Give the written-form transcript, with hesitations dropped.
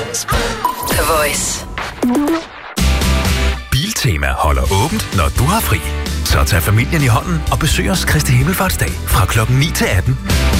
The Voice. Biltema holder åbent, når du har fri. Så tag familien i hånden og besøg os Kristi Himmelfartsdag fra klokken 9 til 18.